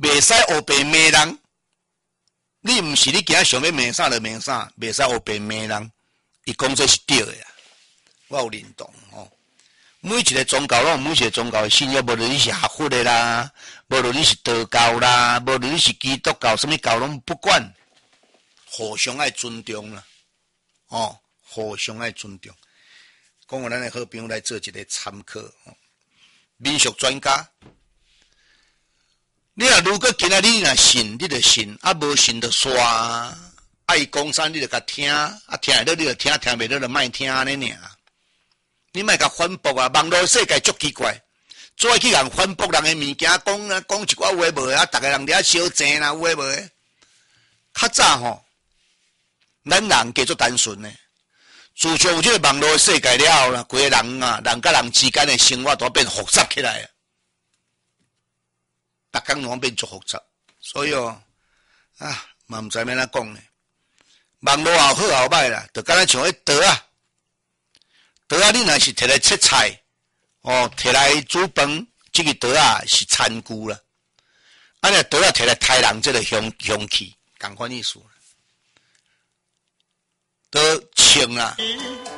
袂使黑白骂人。你毋是你今仔想要骂啥就骂啥，袂使黑白骂人。伊讲这是对的啊，我有认同吼。每一个宗教拢有每一个宗教的信仰，无论你是合佛的啦，无论你是道教啦，无论你是基督教，什么教拢不管，互相爱尊重啦，哦，互相爱尊重。讲我咱的好朋友来做一个参考，民俗专家。你若如果今仔你若信，你就信；啊，无信就煞。啊，伊讲啥你就甲听，啊，听会到你就听，听袂到就莫听安尼尔。你莫甲反驳啊！网络世界足奇怪，做去人反驳人的物件，讲一寡话无啊，逐个人伫遐小争啦，有诶无诶？较早吼，咱人加做单纯诶。自从有这个网络世界了后啦，规个人啊，人甲人之间的生活都变复杂起来啊！逐工拢变足复杂，所以哦，啊，嘛毋知要怎讲呢？网络也好也歹啦，就敢若像迄刀啊。刀啊，你若是摕来切菜，哦，摕来煮饭，这个刀啊是残具啦。啊，你刀啊摕来杀人，这个凶器，同款意思。刀枪啦。